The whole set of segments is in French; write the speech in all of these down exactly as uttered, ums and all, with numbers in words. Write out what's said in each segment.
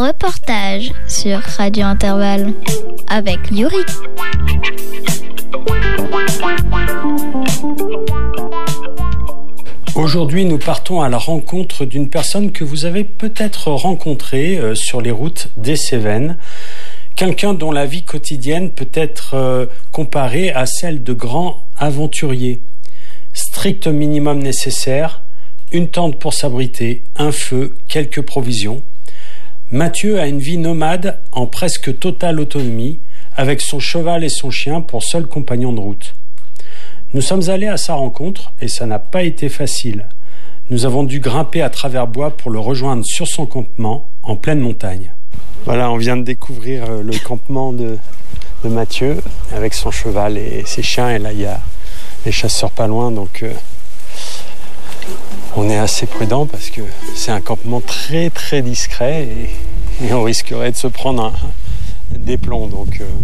Reportage sur Radio Intervalle avec Yuri. Aujourd'hui, nous partons à la rencontre d'une personne que vous avez peut-être rencontrée euh, sur les routes des Cévennes. Quelqu'un dont la vie quotidienne peut être euh, comparée à celle de grands aventuriers. Strict minimum nécessaire, une tente pour s'abriter, un feu, quelques provisions. Mathieu a une vie nomade en presque totale autonomie, avec son cheval et son chien pour seul compagnon de route. Nous sommes allés à sa rencontre et ça n'a pas été facile. Nous avons dû grimper à travers bois pour le rejoindre sur son campement, en pleine montagne. Voilà, on vient de découvrir le campement de, de Mathieu avec son cheval et ses chiens. Et là, il y a les chasseurs pas loin, donc euh, on est assez prudent parce que c'est un campement très très discret et, et on risquerait de se prendre un, des plombs. Donc, euh,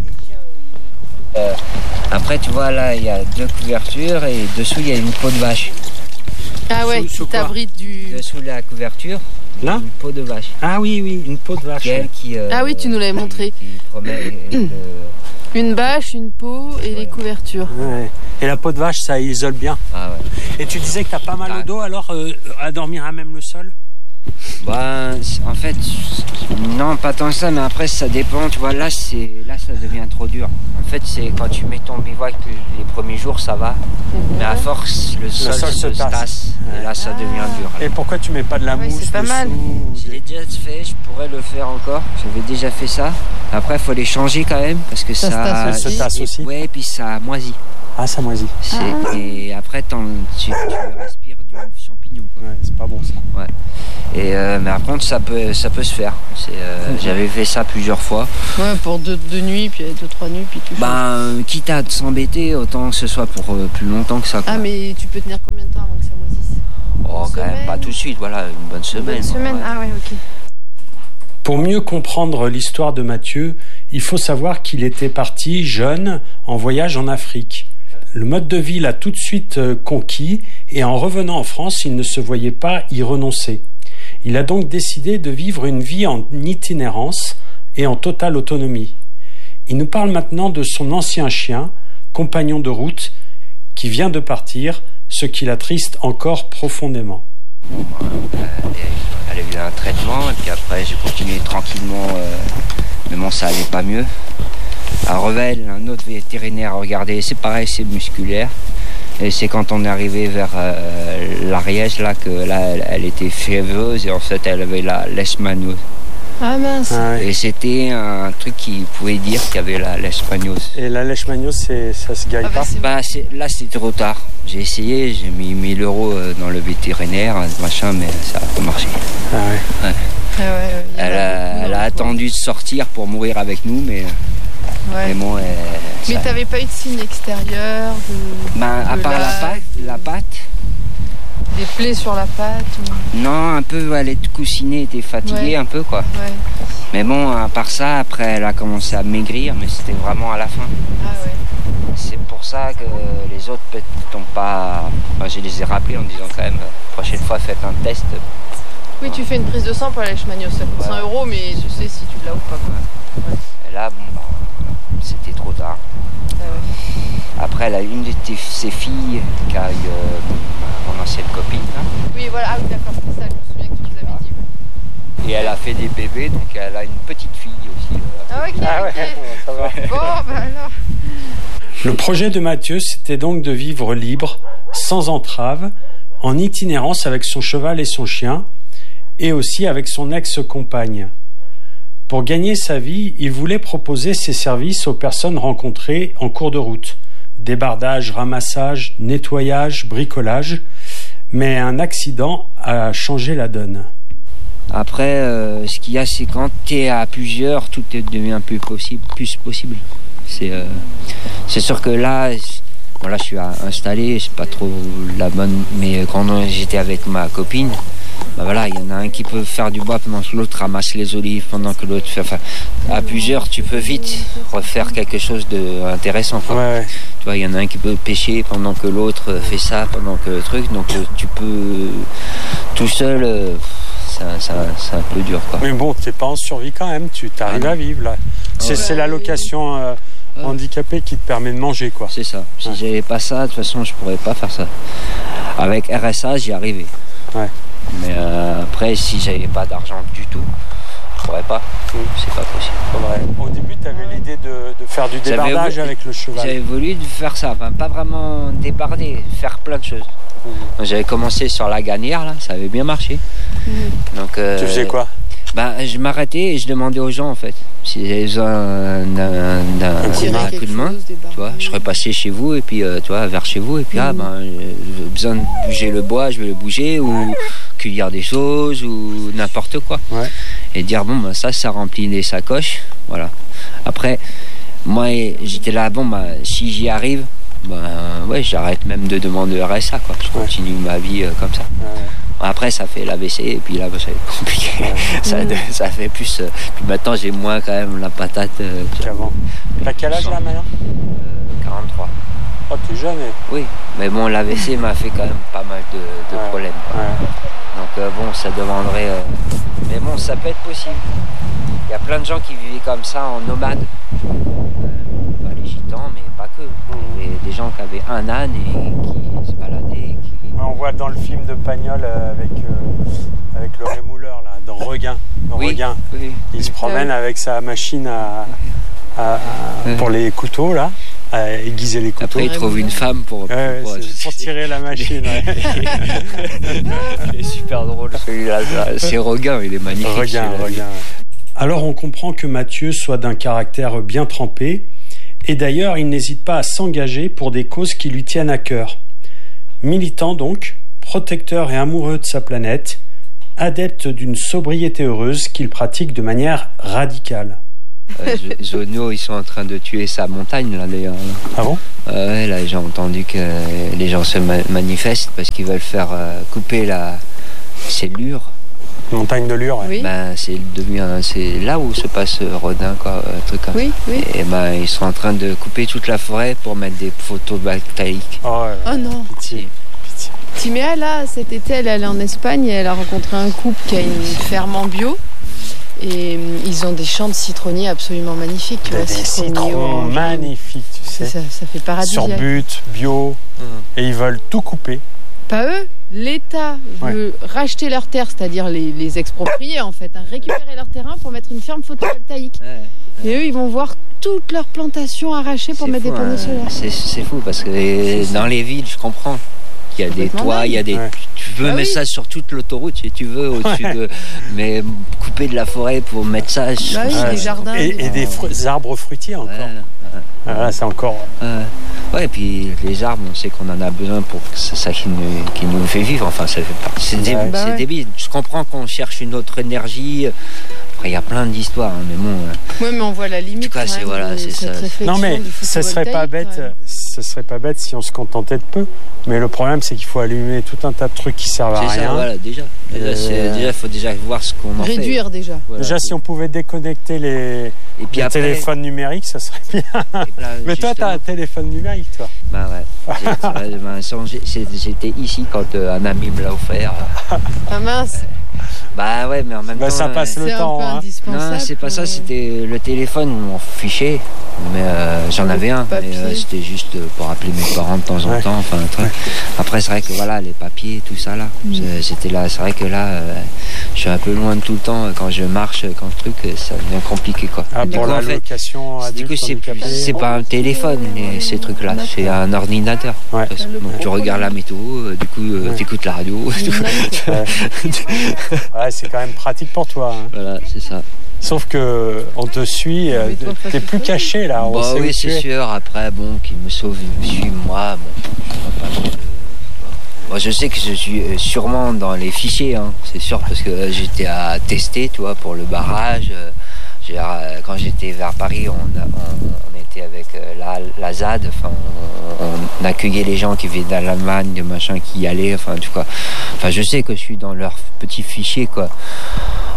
Euh, après, tu vois, là, il y a deux couvertures et dessous, il y a une peau de vache. Ah ouais, Sous- sous qui quoi t'abrite du... Dessous la couverture, Là une peau de vache. Ah oui, oui, une peau de vache. Qui, elle, qui, euh, Ah oui, tu nous l'avais qui- montré. Qui promet le- Une bâche, une peau et les couvertures. Ouais. Et la peau de vache, ça isole bien. Ah ouais. Et tu disais que t'as pas mal au dos, alors euh, à dormir à même le sol? Bah, c'est- en fait, non, pas tant que ça, mais après, ça dépend. Tu vois, là, c'est, là, ça devient trop dur. En fait, c'est quand tu mets ton bivouac les premiers jours, ça va. Mais à force, le sol, sol se se tasse. tasse. Et là, ça devient dur. Et pourquoi tu mets pas de la Ouais, mousse c'est pas mal. dessous? Je l'ai déjà fait, je pourrais le faire encore. J'avais déjà fait ça. Après, il faut les changer quand même parce que Ça ça, se tasse aussi. Ça se tasse aussi. Ouais, puis ça moisit. Ah, ça moisit. C'est- Ah. Et après, t'en- tu, tu respires du champignon, quoi. Ouais, c'est pas bon ça. Et euh, mais par contre, ça peut, ça peut se faire. C'est, euh, Mhm. J'avais fait ça plusieurs fois. Ouais, pour deux, deux nuits, puis deux, trois nuits, puis tu fais. Ben, euh, quitte à s'embêter, autant que ce soit pour euh, plus longtemps que ça, quoi. Ah, mais tu peux tenir combien de temps avant que ça moisisse? Oh, une quand même semaine. pas tout de suite, voilà, une bonne semaine. Une semaine, ouais. ah ouais, ok. Pour mieux comprendre l'histoire de Mathieu, il faut savoir qu'il était parti jeune en voyage en Afrique. Le mode de vie l'a tout de suite euh, conquis et en revenant en France, il ne se voyait pas y renoncer. Il a donc décidé de vivre une vie en itinérance et en totale autonomie. Il nous parle maintenant de son ancien chien, compagnon de route, qui vient de partir, ce qui l'attriste encore profondément. Bon, ben, euh, elle a eu un traitement, et puis après, j'ai continué tranquillement, euh, mais bon, ça allait pas mieux. À Revel, un autre vétérinaire a regardé, c'est pareil, c'est musculaire. Et c'est quand on est arrivé vers euh, l'Ariège, là, que là, elle, elle était fiévreuse et en fait, elle avait la leishmaniose. Ah mince. Ah ouais. Et c'était un truc qui pouvait dire qu'il y avait la leishmaniose. Et la leishmaniose, c'est, ça se guérit Ah bah, pas? c'est- Bah, c'est, là, c'était trop tard. J'ai essayé, j'ai mis mille euros euh, dans le vétérinaire, machin, mais ça n'a pas marché. Ah ouais. Ah ouais, ouais, il y en Elle a a, beaucoup, elle a hein, attendu de sortir pour mourir avec nous, mais, ouais. mais bon, elle, Mais ça- t'avais pas eu de signe extérieur, de... ben, à de part la la- patte, la patte, des plaies sur la patte ou... non, un peu, elle était coussinée, était fatiguée Ouais. un peu, quoi. Ouais. Mais bon, à part ça, après, elle a commencé à maigrir, mais c'était vraiment à la fin. Ah ouais. C'est pour ça que les autres peut-être n'ont pas... Enfin, je les ai rappelés en disant quand même, euh, prochaine fois, faites un test. Oui, tu fais une prise de sang pour la leishmaniose, ça coûte Ouais. cent euros, mais tu sais si tu l'as ou pas, quoi. Et là, bon, bah, c'était trop tard. Ah ouais. Après, elle a une de tes- ses filles qui a eu euh, mon ancienne copine, là. Oui, voilà, ah oui, d'accord, c'est ça, je me souviens que tu nous avais dit. Ouais. Et elle a fait des bébés, donc elle a une petite fille aussi. euh. Ah ok, Ah ouais, ok. ça va. Bon, bah alors. Le projet de Mathieu, c'était donc de vivre libre, sans entrave, en itinérance avec son cheval et son chien, et aussi avec son ex-compagne. Pour gagner sa vie, il voulait proposer ses services aux personnes rencontrées en cours de route. Débardage, ramassage, nettoyage, bricolage. Mais un accident a changé la donne. Après, euh, ce qu'il y a, c'est quand tu es à plusieurs, tout devient plus possible. Plus possible. C'est, euh, c'est sûr que là, voilà, je suis installé, c'est pas trop la bonne. Mais quand j'étais avec ma copine, bah voilà, il y en a un qui peut faire du bois pendant que l'autre ramasse les olives, pendant que l'autre fait. Enfin, à plusieurs, tu peux vite refaire quelque chose d'intéressant. Ouais, ouais. Tu vois, il y en a un qui peut pêcher pendant que l'autre fait ça, pendant que le truc. Donc, tu peux tout seul. Euh, c'est un, c'est un, c'est un peu dur, quoi. Mais bon, t'es pas en survie quand même, tu t'arrives Ah, à vivre là. C'est, Ouais. c'est l'allocation euh, Ouais. handicapée qui te permet de manger, quoi. C'est ça. Si Ouais. j'avais pas ça, de toute façon, je pourrais pas faire ça. Avec R S A, j'y arrivais. Ouais. Mais euh, après, si j'avais pas d'argent du tout, je pourrais pas. Mm. C'est pas possible. Faudrait- Au début, tu avais l'idée de, de faire du J'avais débardage voulu- avec le cheval. J'avais voulu faire ça, enfin, pas vraiment débarder, faire plein de choses. Mhm. J'avais commencé sur la gagnère, là, ça avait bien marché. Donc, euh, Tu faisais quoi? bah, je m'arrêtais et je demandais aux gens, en fait, s'ils avaient besoin d'un, d'un, Un coup de d'un main. coup de main. Tu vois, je serais passé chez vous et puis euh, tu vois, vers chez vous et puis ah ben euh, j'ai besoin de bouger le bois, je vais le bouger ou cueillir des choses ou n'importe quoi. Ouais. Et dire bon ben ça ça remplit les sacoches, voilà. Après moi j'étais là bon ben si j'y arrive ben ouais j'arrête même de demander R S A quoi. Je Ouais. continue ma vie euh, comme ça. Ouais. Après ça fait l'A V C et puis là ben, ça va être compliqué. ça, ça fait plus. euh, puis maintenant j'ai moins quand même la patate. euh, Qu'avant. T'as quel âge là maintenant? euh, quarante-trois. Oh, t'es jeune. eh. Oui, mais bon, l'A V C m'a fait quand même pas mal de, de Ouais. problèmes. quoi. Ouais. Donc euh, bon, ça demanderait... euh, Mais bon, ça peut être possible. Il y a plein de gens qui vivaient comme ça en nomade. Euh, pas les gitans, mais pas que. Mhm. Et des gens qui avaient un âne et qui se baladaient. Qui... Ouais, on voit dans le film de Pagnol euh, avec, euh, avec le rémouleur, là, dans Regain. Dans Oui, Regain. oui. Il se promène avec sa machine à, à- à- Ouais. pour les couteaux, là, à aiguiser les couteaux. Après, ils trouvent une femme pour... Ouais, ouais, pour- c'est pour tirer la machine. Ouais. Il est super drôle celui-là. C'est Regain, il est magnifique. Regain, celui-là. Regain. ouais. Alors on comprend que Mathieu soit d'un caractère bien trempé, et d'ailleurs il n'hésite pas à s'engager pour des causes qui lui tiennent à cœur. Militant donc, protecteur et amoureux de sa planète, adepte d'une sobriété heureuse qu'il pratique de manière radicale. Euh, Z- Zonio, ils sont en train de tuer sa montagne, là, d'ailleurs. Ah bon? Euh, ouais, là, j'ai entendu que les gens se ma- manifestent parce qu'ils veulent faire euh, couper la cellure. Montagne de Lure, ouais. Oui, Ben, c'est devenu un- c'est là où se passe euh, Rodin, quoi, un truc comme oui, oui. ça. Et ben, ils sont en train de couper toute la forêt pour mettre des photovoltaïques. Oh, ouais. Oh non. Pitié, pitié. Timéa, là, cet été, elle est allée en Espagne et elle a rencontré un couple qui a une ferme en bio. Et hum, ils ont des champs de citronniers absolument magnifiques. Tu Des vois, citronniers citrons orange. magnifiques, tu C'est sais. Ça, ça fait paradisiaque. Sur but, bio, et ils veulent tout couper. Pas eux. L'État veut racheter leurs terres, c'est-à-dire les, les exproprier en fait, hein, récupérer leur terrain pour mettre une ferme photovoltaïque. Ouais. Et eux, ils vont voir toutes leurs plantations arrachées pour C'est mettre fou, des panneaux hein. solaires. C'est, c'est fou parce que dans les villes, je comprends qu'il y a des Complètement toits, dingue. il y a des. Ouais. Tu peux Ah mettre oui. ça sur toute l'autoroute si tu veux, au-dessus Ouais. de. Mais couper de la forêt pour mettre ça. je Bah oui, trouve ça- les jardins. Et, et des fru- arbres fruitiers encore. Ouais, ouais. Ah, là, c'est encore. Ouais. Ouais, et puis les arbres, on sait qu'on en a besoin pour que c'est ça qui nous, qui nous fait vivre. Enfin, ça fait pas. C'est, dé- Ouais. Bah c'est ouais. débile. Je comprends qu'on cherche une autre énergie. Après, il y a plein d'histoires, hein, mais bon. euh, Ouais, mais on voit la limite. En tout cas, quand c'est- même voilà, de c'est cette ça. réflexion Non mais du ce serait pas photovoltaïque, bête, quand même. ce serait pas bête si on se contentait de peu. Mais le problème c'est qu'il faut allumer tout un tas de trucs qui servent à C'est rien. ça, voilà, déjà. Déjà, Euh, c'est- déjà, il faut déjà voir ce qu'on en fait. Réduire déjà. Voilà. Déjà si on pouvait déconnecter les, Et puis les après, téléphones numériques, ça serait bien. là, Mais toi t'as un justement- téléphone numérique toi. Bah ouais. J'ai- c'est vrai, ben, sans- j'ai- c'est- J'étais ici quand euh, un ami me l'a offert. Ah mince, Bah ouais, mais en même Bah, temps. ça passe euh, le c'est un temps, peu hein. indispensable. Non, c'est pas ça, pour- c'était le téléphone, on m'en fichait. Mais euh, j'en Le avais un, mais papier. euh, c'était juste pour appeler mes parents de temps en Ouais. temps. Enfin, un truc. Après, c'est vrai que voilà, les papiers, tout ça là, Mm. c'est- c'était là. C'est vrai que là, euh, je suis un peu loin de tout le temps. euh, Quand je marche, quand le truc, euh, ça devient compliqué quoi. Ah, Du pour coup, en la fait, location du adulte coup, c'est, handicapé. c'est pas un téléphone, les- ces trucs-là, c'est un ordinateur. Ouais. Parce que, bon, tu regardes la météo, euh, du coup, euh, Ouais. t'écoutes la radio. du coup, Ouais. Ouais, c'est quand même pratique pour toi. hein. voilà, c'est ça. Sauf que on te suit, euh, Mais toi, pas t'es tout plus seul. caché là. On Bah sait où oui, tu c'est es. sûr. Après, bon, qu'il me sauve, suive moi, bon, je vois pas trop le- Bon, je sais que je suis euh, sûrement dans les fichiers, hein, c'est sûr, parce que euh, j'étais à tester, tu vois, pour le barrage. euh, j'ai, euh, quand j'étais vers Paris, on, a- on, on était avec euh, la, la Z A D, enfin, on, on accueillait les gens qui venaient d'Allemagne, de machin, qui y allaient, enfin, tu vois. Enfin, je sais que je suis dans leur petit fichier, quoi.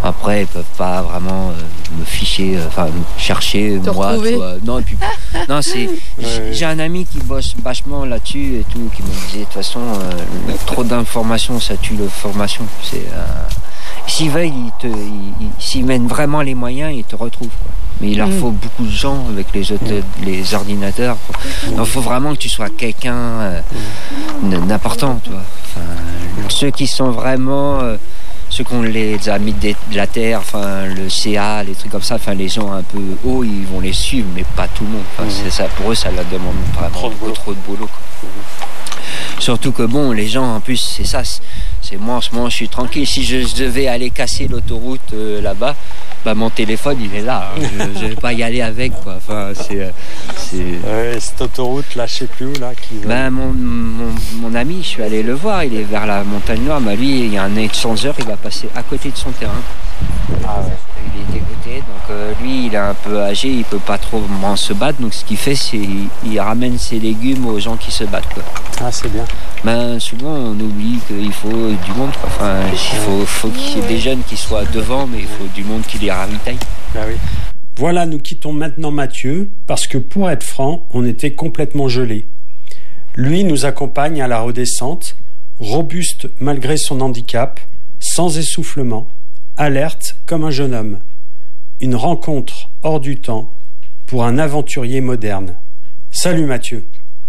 Après, ils peuvent pas vraiment euh, me ficher, enfin me chercher Te moi. retrouver. Toi. Non, et puis, non, c'est. Ouais. J'ai un ami qui bosse vachement là-dessus et tout, qui me disait de toute façon, euh, trop d'informations, ça tue la formation. C'est. Euh, s'ils veulent, ils te, ils, ils, s'ils mènent vraiment les moyens, ils te retrouvent. Quoi. Mais il leur faut beaucoup de gens avec les autres, les ordinateurs. Donc, il faut vraiment que tu sois quelqu'un euh, d'important, tu vois. Enfin, ceux qui sont vraiment, euh, ceux qui ont les amis de la terre, enfin le C A, les trucs comme ça, enfin les gens un peu hauts, ils vont les suivre, mais pas tout le monde. Enfin, c'est ça, pour eux, ça leur demande vraiment trop de boulot. Trop de boulot quoi. Surtout que bon, les gens, en plus, c'est ça. C'est moi en ce moment, je suis tranquille. Si je devais aller casser l'autoroute euh, là-bas, bah mon téléphone il est là. Hein. Je, je vais pas y aller avec quoi. Enfin, c'est. c'est... Ouais, cette autoroute là, je sais plus où là. Qui... Ben mon, mon, mon ami, je suis allé le voir. Il est vers la montagne noire. Bah lui, il y a un échangeur, il va passer à côté de son terrain. Ah ouais. Il est dégoûté, donc euh, lui il est un peu âgé, il peut pas trop vraiment se battre, donc ce qu'il fait c'est il, il ramène ses légumes aux gens qui se battent quoi. Ah c'est bien. Ben souvent on oublie qu'il faut du monde quoi. Enfin il faut, faut qu'il y ait des jeunes qui soient devant, mais il faut du monde qui les ravitaille. Ah oui. Voilà, nous quittons maintenant Mathieu parce que pour être franc, on était complètement gelés. Lui nous accompagne à la redescente, robuste malgré son handicap, sans essoufflement, alerte comme un jeune homme. Une rencontre hors du temps pour un aventurier moderne. Salut Mathieu.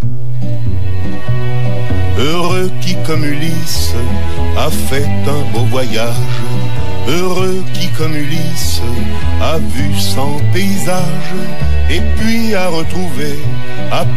Heureux qui comme Ulysse a fait un beau voyage. Heureux qui comme Ulysse a vu cent paysages et puis a retrouvé à